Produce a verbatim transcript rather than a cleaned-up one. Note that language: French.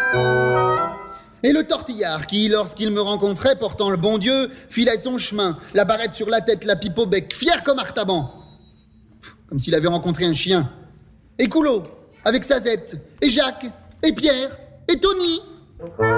Et le tortillard qui, lorsqu'il me rencontrait, portant le bon Dieu, filait son chemin, la barrette sur la tête, la pipe au bec, fier comme Artaban. Comme s'il avait rencontré un chien. Et Coulot, avec sa zette, et Jacques, et Pierre, et Tony.